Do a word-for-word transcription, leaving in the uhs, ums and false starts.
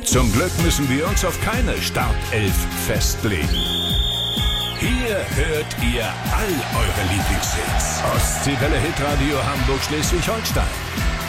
Zum Glück müssen wir uns auf keine Startelf festlegen. Hier hört ihr all eure Lieblingshits. Ostseewelle Hitradio Hamburg Schleswig-Holstein.